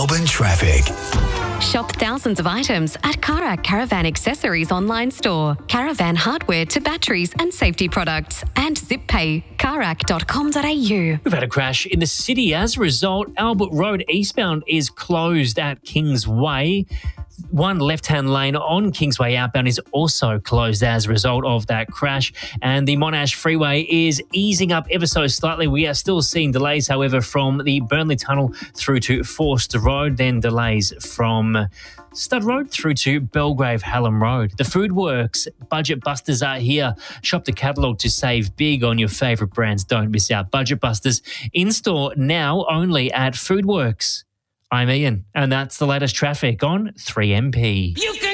Melbourne traffic. Shop thousands of items at Karak Caravan Accessories online store. Caravan hardware to batteries and safety products. And ZipPay. Karak.com.au. We've had a crash in the city. As a result, Albert Road eastbound is closed at Kingsway. One left-hand lane on Kingsway outbound is also closed as a result of that crash. And the Monash Freeway is easing up ever so slightly. We are still seeing delays, however, from the Burnley Tunnel through to Forster Road, then delays from Stud Road through to Belgrave Hallam Road. The Food Works Budget Busters are here. Shop the catalogue to save big on your favourite brands. Don't miss out. Budget Busters in store now only at Food Works. I'm Ian, and that's the latest traffic on 3MP.